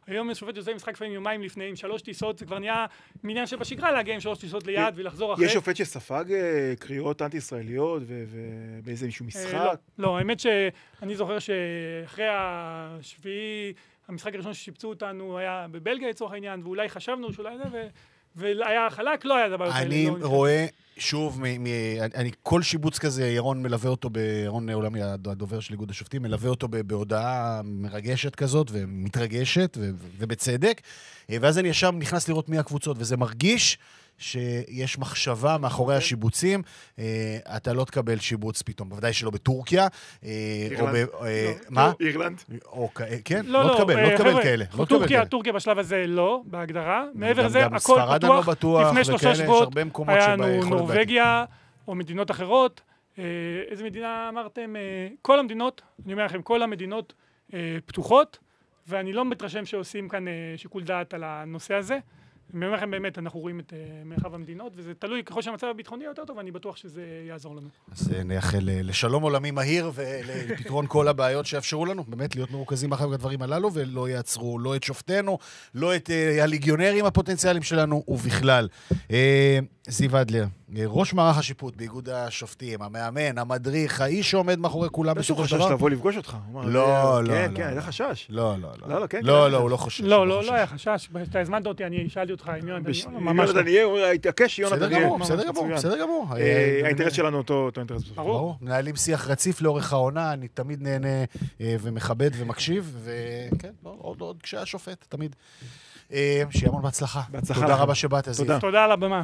היום השופט יוצא משחק לפעמים יומיים לפני, עם 3 טיסות, זה כבר נהיה מעניין שבשגרה להגיע עם 3 טיסות ליד ולחזור אחרי. יש שופט שספג קריאות אנטי-ישראליות ובאיזה מישהו משחק? לא, האמת שאני זוכר שאחרי השביעי, המשחק הראשון ששיפצו אותנו היה בבלגיה לצורך העניין, ואולי חשבנו שאולי זה, והיה חלק, לא היה דבר. אני רואה שוב, כל שיבוץ כזה, ירון מלווה אותו, ירון עולמי, הדובר של איגוד השופטים, מלווה אותו בהודעה מרגשת כזאת, ומתרגשת, ובצדק, ואז אני ישר נכנס לראות מי הקבוצות, וזה מרגיש שיש מחשבה מאחורי השיבוצים, אתה לא תקבל שיבוץ פתאום, בוודאי שלא בטורקיה, מה? אירלנד? כן, לא תקבל כאלה. טורקיה בשלב הזה לא, בהגדרה, מעבר לזה, גם הכל ספרד פתוח, לפני 3 שבועות, היה לנו שבהם נורווגיה, או מדינות אחרות, איזה מדינה אמרתם? כל המדינות, אני אומר לכם, כל המדינות פתוחות, ואני לא מתרשם שעושים כאן שיקול דעת על הנושא הזה. אני אומר לכם באמת, אנחנו רואים את מרחב המדינות, וזה תלוי ככל שהמצב הביטחוני יותר טוב, ואני בטוח שזה יעזור לנו. אז נאחל לשלום עולמי מהיר, ולפתרון כל הבעיות שיאפשרו לנו, באמת להיות מרוכזים אחר הדברים הללו, ולא יעצרו לא את שופטנו, לא את הליגיונרים הפוטנציאליים שלנו, ובכלל. זיו אדלר, ראש מערך השיפוט באיגוד השופטים, המאמן, המדריך, האיש שעומד מאחורי כולם בסופו של דבר. לבוא לפגוש אותך. לא. כן, היה חשש. לא, הוא לא חושש. לא היה חשש. אתה הזמנת אותי, אני שאלתי אותך עם יונתן. ממש לא. דניאל, התעקש יונתן. בסדר גמור. האינטרס שלנו אותו אינטרס. ברור. מנהלים שיח רציף לאורך העונה, אני תמיד נהנה ומכבד ומקשיב, וכן, עוד כשהשופט, תמיד. שיהיה המון בהצלחה. תודה רבה שבאת, זיו. תודה על הבמה.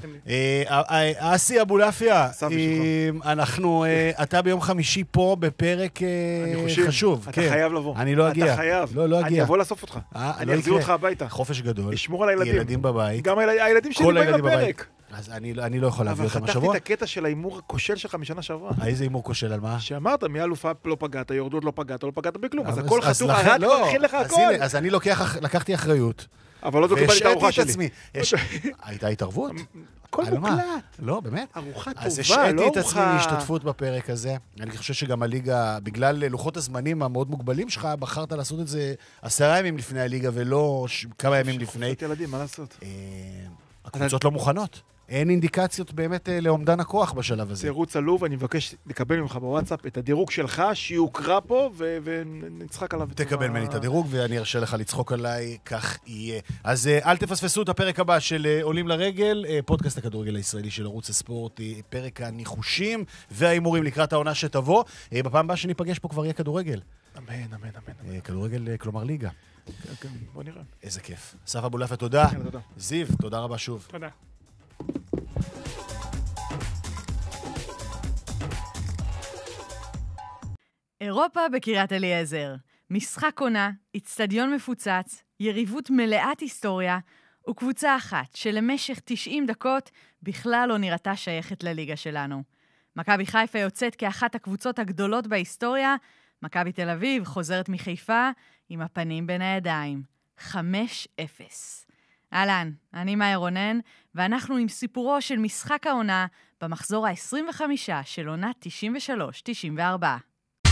אסי אבולעפיה, אתה ביום חמישי פה בפרק חשוב. אתה חייב לבוא. אני לא אגיע. אתה חייב. לא אגיע. אני אבוא לאסוף אותך. אני אחזיר אותך הביתה. חופש גדול. לשמור על הילדים. ילדים בבית. גם הילדים שלי באים לפרק. אז אני לא יכול להביא אותם השבוע. אבל חתכתי את הקטע של האימור הכושל שלך משנה שעברה. איזה אימור כושל על מה? שאמרת, מאלופה לא פגעת, יורדות לא פגעת בכלום. אז הכל חתוך, רק מכין לך הכל. אז אני לקחתי אחריות. אבל לא קיבלתי את הארוחה שלי. הייתה התערבות? הכל מוקלט. לא, באמת? ארוחה טובה, לא ארוחה. אז השאתי את עצמי להשתתפות בפרק הזה. אני חושב שגם הליגה, בגלל לוחות הזמנים המאוד מוגבלים שלך, בחרת לעשות את זה 10 ימים לפני הליגה, ולא כמה ימים לפני. חופשת ילדים, מה לעשות? הקבוצות לא מוכנות. אין אינדיקציות באמת לעומדן הכוח בשלב הזה. זה רוץ עלוב, אני מבקש לקבל ממך בוואטסאפ את הדירוג שלך, שיוקרא פה, ונצחק עליו. תקבל ממני את הדירוג, ואני ארשה לך לצחוק עליי, כך יהיה. אז אל תפספסו את הפרק הבא של עולים לרגל, פודקאסט הכדורגל הישראלי של ערוץ הספורט, פרק הניחושים והאימורים לקראת העונה שתבוא. בפעם הבאה שניפגש פה כבר יהיה כדורגל. אמן. כדורגל, כלומר ליגה. כן, בוא נראה. איזה כיף. אסף אבולעפיה, תודה. זיו, תודה רבה שוב. תודה. אירופה בקריית אליעזר. משחק עונה, אצטדיון מפוצץ, יריבות מלאת היסטוריה, וקבוצה אחת שלמשך 90 דקות בכלל לא נראתה שייכת לליגה שלנו. מכבי חיפה יוצאת כאחת הקבוצות הגדולות בהיסטוריה, מכבי תל אביב חוזרת מחיפה עם הפנים בין הידיים. 5-0. אהלן, אני מאיה רונן, ואנחנו עם סיפורו של משחק העונה במחזור ה-25 של עונה 93-94.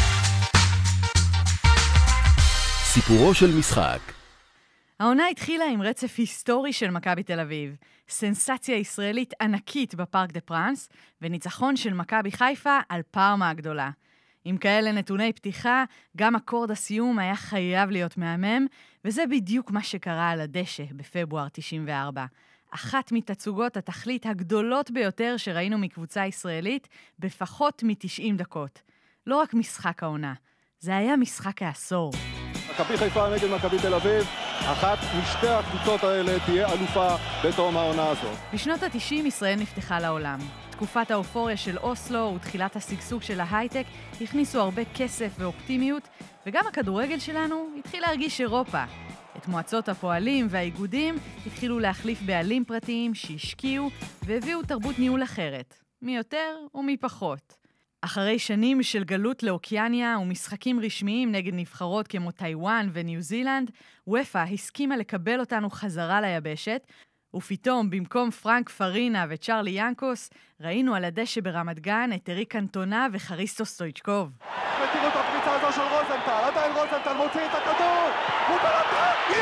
סיפורו של משחק. העונה התחילה עם רצף היסטורי של מכבי תל אביב, סנסציה ישראלית ענקית בפארק דה פרנס, וניצחון של מכבי חיפה על פארמה הגדולה. עם כאלה נתוני פתיחה, גם אקורד הסיום היה חייב להיות מהמם, וזה בדיוק מה שקרה על הדשא בפברואר 94. אחת מתצוגות התכלית הגדולות ביותר שראינו מקבוצה ישראלית בפחות מ-90 דקות. לא רק משחק העונה, זה היה משחק העשור. מכבי חיפה נגד מכבי תל אביב, אחת משתי הקבוצות האלה תהיה אלופה בתום העונה הזאת. בשנות ה-90 ישראל נפתחה לעולם. תקופת האופוריה של אוסלו ותחילת הסגסוג של ההייטק הכניסו הרבה כסף ואופטימיות, וגם הכדורגל שלנו התחיל להרגיש אירופה. את מועצות הפועלים והאיגודים התחילו להחליף בעלים פרטיים שהשקיעו והביאו תרבות ניהול אחרת, מי יותר ומי פחות. אחרי שנים של גלות לאוקיאניה ומשחקים רשמיים נגד נבחרות כמו טיואן וניו זילנד, וופא הסכימה לקבל אותנו חזרה ליבשת, ופתאום במקום פרנק פרינה וצ'רלי ינקוס, ראינו על הדשא ברמת גן את אריק קנטונה וחריסטו סטויצ'קוב. ותראו את הפריצה הזו של רוזנטל, עדיין רוזנטל מוציא את הכדור, הוא בלטרק,